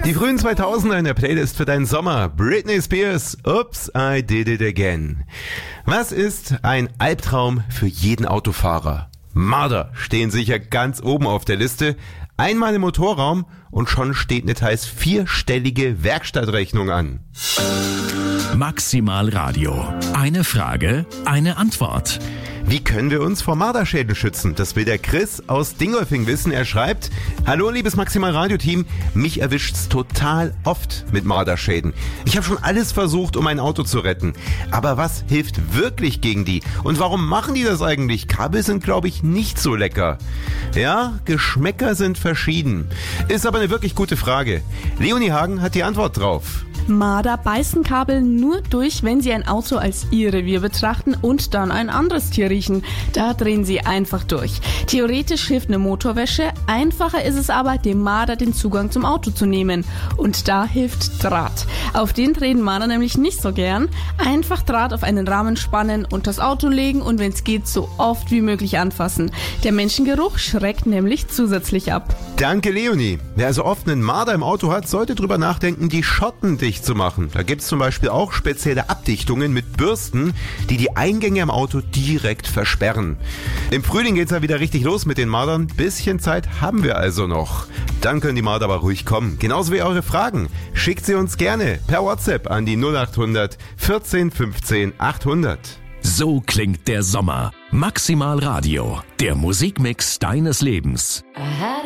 Die frühen 2000er in der Playlist für deinen Sommer. Britney Spears, Oops, I Did It Again. Was ist ein Albtraum für jeden Autofahrer? Marder stehen sicher ganz oben auf der Liste. Einmal im Motorraum und schon steht eine teils vierstellige Werkstattrechnung an. Maximal Radio. Eine Frage, eine Antwort. Wie können wir uns vor Marderschäden schützen? Das will der Chris aus Dingolfing wissen. Er schreibt: Hallo liebes Maximal Radio Team, mich erwischt's total oft mit Marderschäden. Ich habe schon alles versucht, um mein Auto zu retten. Aber was hilft wirklich gegen die? Und warum machen die das eigentlich? Kabel sind, glaube ich, nicht so lecker. Ja, Geschmäcker sind verschieden. Ist aber eine wirklich gute Frage. Leonie Hagen hat die Antwort drauf. Marder beißen Kabel nur durch, wenn sie ein Auto als ihr Revier betrachten und dann ein anderes Tier riechen. Da drehen sie einfach durch. Theoretisch hilft eine Motorwäsche, einfacher ist es aber, dem Marder den Zugang zum Auto zu nehmen. Und da hilft Draht. Auf den treten Marder nämlich nicht so gern. Einfach Draht auf einen Rahmen spannen und das Auto legen und wenn es geht, so oft wie möglich anfassen. Der Menschengeruch schreckt nämlich zusätzlich ab. Danke Leonie. Wer also oft einen Marder im Auto hat, sollte drüber nachdenken, die Schotten dicht zu machen. Da gibt's zum Beispiel auch spezielle Abdichtungen mit Bürsten, die die Eingänge im Auto direkt versperren. Im Frühling geht's ja wieder richtig los mit den Mardern. Bisschen Zeit haben wir also noch. Dann können die Marder aber ruhig kommen. Genauso wie eure Fragen. Schickt sie uns gerne per WhatsApp an die 0800 14 15 800. So klingt der Sommer. Maximal Radio. Der Musikmix deines Lebens.